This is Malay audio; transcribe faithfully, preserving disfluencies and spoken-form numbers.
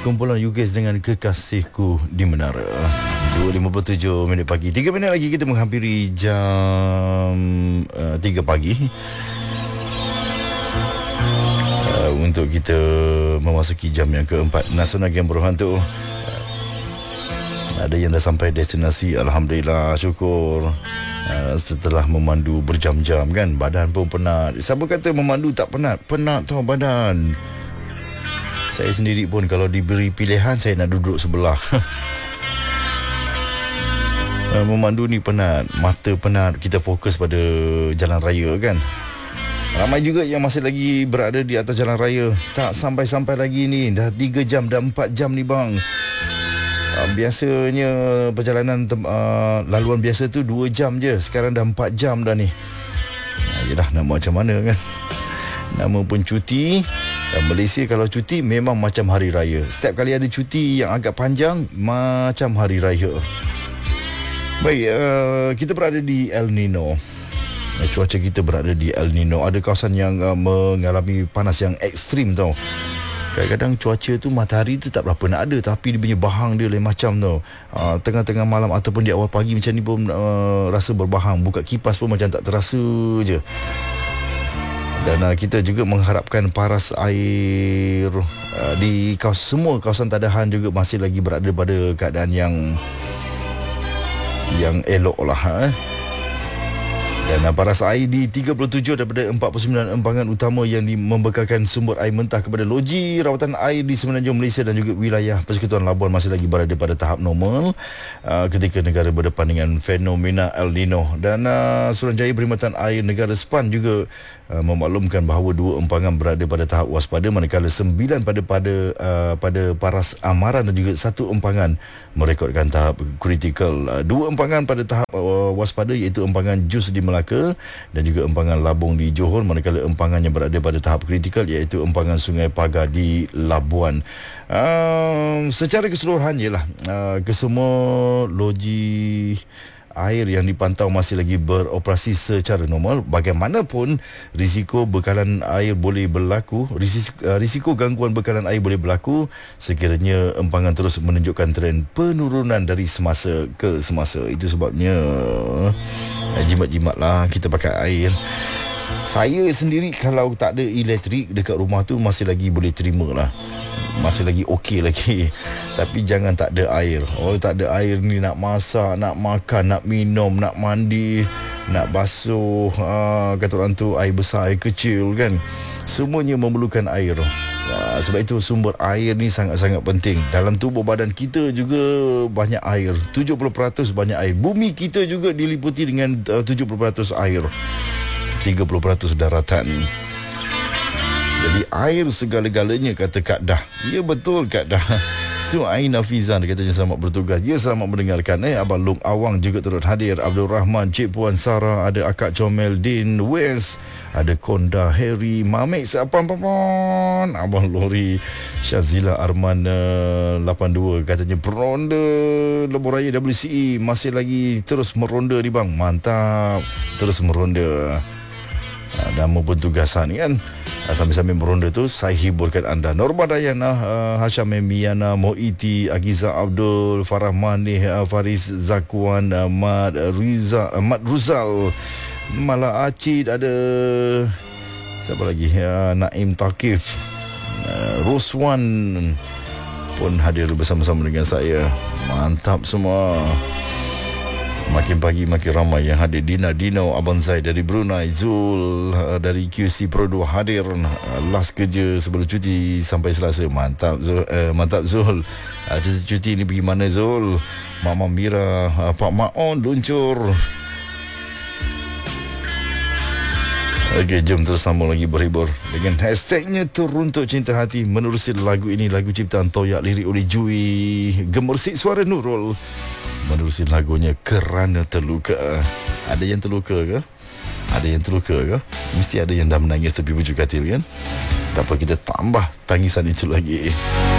Kumpulan U K dengan Kekasihku di Menara. Dua lima puluh tujuh minit pagi. Tiga minit lagi kita menghampiri jam uh, tiga pagi. Uh, untuk kita memasuki jam yang keempat. Nasional Game Beruhan tu. Uh, ada yang dah sampai destinasi. Alhamdulillah, syukur. Uh, setelah memandu berjam-jam kan, badan pun penat. Siapa kata memandu tak penat? Penat tau badan. Saya sendiri pun kalau diberi pilihan, saya nak duduk sebelah. uh, Memandu ni penat, mata penat. Kita fokus pada jalan raya kan. Ramai juga yang masih lagi berada di atas jalan raya. Tak sampai-sampai lagi ni. Dah tiga jam, dah empat jam ni bang. Uh, biasanya perjalanan tem- uh, laluan biasa tu dua jam je. Sekarang dah empat jam dah ni. uh, Yelah, nak buat macam mana kan. Nama pun cuti. Dan Malaysia kalau cuti memang macam hari raya. Setiap kali ada cuti yang agak panjang, macam hari raya. Baik, uh, kita berada di El Nino. uh, Cuaca kita berada di El Nino. Ada kawasan yang uh, mengalami panas yang ekstrim tau. Kadang-kadang cuaca tu, matahari tu tak berapa nak ada, tapi dia punya bahang dia lain macam tau. uh, Tengah-tengah malam ataupun di awal pagi macam ni pun uh, rasa berbahang. Buka kipas pun macam tak terasa je. Dan uh, kita juga mengharapkan paras air uh, di kawasan, semua kawasan tadahan juga masih lagi berada pada keadaan yang yang elok lah. eh. Dan uh, paras air di tiga puluh tujuh daripada empat puluh sembilan empangan utama yang membekalkan sumber air mentah kepada loji rawatan air di semenanjung Malaysia dan juga wilayah Persekutuan Labuan masih lagi berada pada tahap normal uh, ketika negara berdepan dengan fenomena El Nino. Dan uh, Suruhanjaya Perkhidmatan Air Negara Sepan juga uh, memaklumkan bahawa dua empangan berada pada tahap waspada, manakala sembilan pada pada uh, pada paras Amaran dan juga satu empangan merekodkan tahap kritikal. Uh, dua empangan pada tahap uh, waspada iaitu empangan Jus di Melaka dan juga empangan Labung di Johor, manakala empangan yang berada pada tahap kritikal iaitu empangan Sungai Pagar di Labuan. Uh, secara keseluruhan je lah, uh, kesemua loji air yang dipantau masih lagi beroperasi secara normal. Bagaimanapun, risiko bekalan air boleh berlaku, risiko, uh, risiko gangguan bekalan air boleh berlaku sekiranya empangan terus menunjukkan trend penurunan dari semasa ke semasa. Itu sebabnya uh, jimat-jimatlah kita pakai air. Saya sendiri kalau tak ada elektrik dekat rumah tu masih lagi boleh terima lah, masih lagi okey lagi. Tapi jangan tak ada air. Oh, tak ada air ni, nak masak, nak makan, nak minum, nak mandi, nak basuh, uh, kata orang tu air besar, air kecil kan, semuanya memerlukan air. uh, Sebab itu sumber air ni sangat-sangat penting. Dalam tubuh badan kita juga banyak air, tujuh puluh peratus banyak air. Bumi kita juga diliputi dengan uh, tujuh puluh peratus air, tiga puluh peratus daratan. Jadi air segala-galanya, kata Kak Dah. Ya betul Kak Dah. Suaina Fizan katanya selamat bertugas. Ya, selamat mendengarkan. Eh, Abang Long Awang juga turut hadir. Abdul Rahman, Cik Puan Sarah, ada Akak Comel, Din West, ada Konda Harry, Mamek Sapam-Papon, Abang Lori, Syazila Arman uh, lapan dua katanya peronda Lebuh Raya W C E masih lagi terus meronda ni bang. Mantap, terus meronda. Uh, nama pentugasan kan. uh, Sambil-sambil meronda tu, saya hiburkan anda. Norma Dayana, uh, Hasham Miana, Moiti, Agiza Abdul, Farah Manih, uh, Faris Zakwan, uh, Mat Rizal, uh, Mat Ruzal, Mala Acid, ada siapa lagi, uh, Naim Takif, uh, Roswan pun hadir bersama-sama dengan saya. Mantap semua. Makin pagi makin ramai yang hadir. Dina Dino, Abang Zaid dari Brunei, Zul uh, dari Q C Pro dua hadir. uh, Last kerja sebelum cuti sampai Selasa. Mantap Zul, uh, Mantap Zul. uh, Cuti ni pergi mana Zul? Mama Mira, uh, Pak Maon luncur. Okey, jom terus sambung lagi berhibur dengan hashtagnya Teruntuk Cinta Hati. Menerusi lagu ini, lagu ciptaan Toyak, lirik oleh Jui, gemersik suara Nurul. Menerusi lagunya Kerana Terluka. Ada yang terluka ke? Ada yang terluka ke? Mesti ada yang dah menangis tepi bujuk katil kan? Tak apa, kita tambah tangisan itu lagi.